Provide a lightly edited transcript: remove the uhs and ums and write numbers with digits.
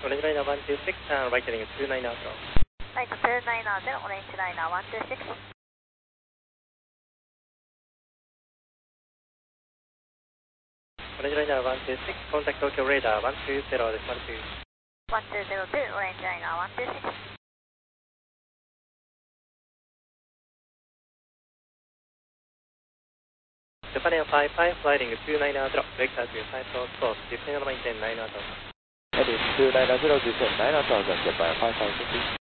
Orange Liner 126, right heading 29 out. Right 290, Orange Liner 126. Orange Liner 126, contact Tokyo radar 120 です、12。 1202, Orange Liner 126. Japan 55, flying 290, break out to your side south course, descend on maintain 9 out. Heading 290, descend 9 out, Japan 5550.